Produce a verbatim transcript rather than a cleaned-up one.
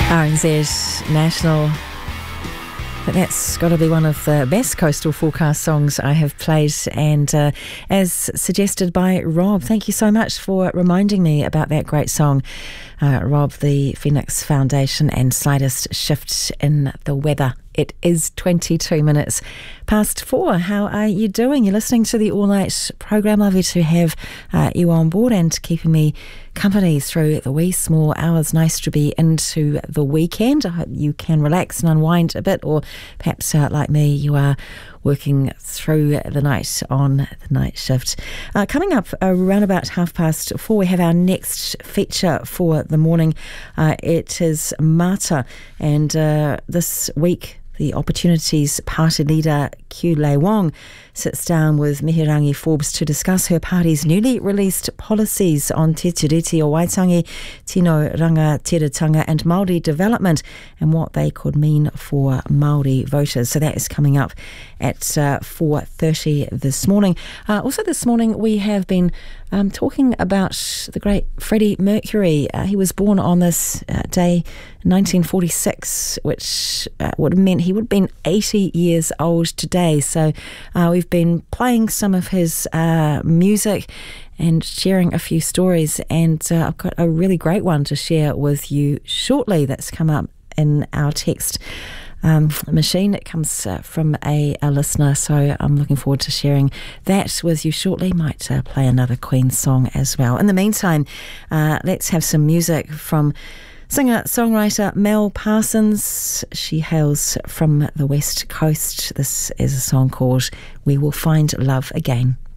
R N Z National. But that's got to be one of the best coastal forecast songs I have played, and uh, as suggested by Rob, thank you so much for reminding me about that great song. Uh, Rob, the Phoenix Foundation and Slightest Shift in the Weather. It is twenty-two minutes past four. How are you doing? You're listening to the All Night programme. Lovely to have uh, you on board and keeping me company through the wee small hours. Nice to be into the weekend. I hope you can relax and unwind a bit, or perhaps uh, like me, you are working through the night on the night shift. Uh, coming up around about half past four, we have our next feature for the morning. Uh, it is Mata, and uh, this week the Opportunities Party leader Q Lei Wong sits down with Mihirangi Forbes to discuss her party's newly released policies on Te Tiriti o Waitangi, Tino Rangatiratanga and Māori development, and what they could mean for Māori voters. So that is coming up at uh, four thirty this morning. Uh, also this morning we have been um, talking about the great Freddie Mercury. Uh, he was born on this uh, day nineteen forty-six, which uh, would have meant he would have been eighty years old today. So uh, we've been playing some of his uh, music and sharing a few stories, and uh, I've got a really great one to share with you shortly that's come up in our text um, machine. It comes uh, from a, a listener, so I'm looking forward to sharing that with you shortly. Might uh, play another Queen song as well. In the meantime, uh, let's have some music from singer-songwriter Mel Parsons. She hails from the West Coast. This is a song called We Will Find Love Again.